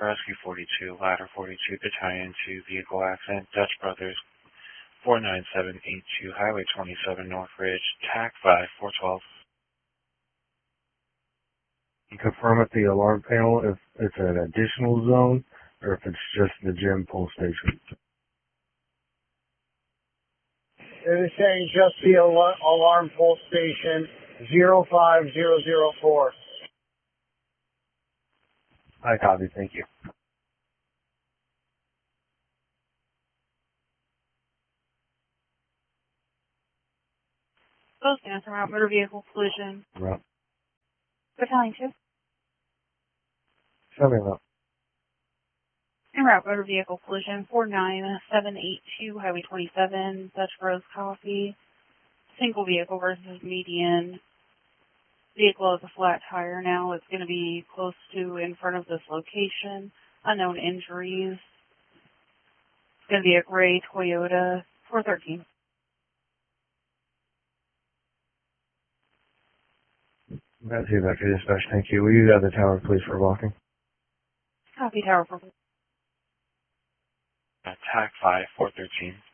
Rescue 42, Ladder 42, Battalion 2, vehicle accident, Dutch Brothers, 49782, Highway 27, North Ridge, TAC 5, 412. And confirm at the alarm panel if it's an additional zone or if it's just the gym pull station. They're saying just the alarm pull station 05004. I copy, thank you. Both answer route motor vehicle collision. Route. Battalion 2. Show me that. En route motor vehicle collision 49782, Highway 27, Dutch Bros Coffee. Single vehicle versus median. Vehicle has a flat tire now. It's going to be close to in front of this location. Unknown injuries. It's going to be a gray Toyota 413. That's you, Dr. Dispatch, thank you. Will you have the tower, please, for blocking? Copy, Tower. TAC 5, 413.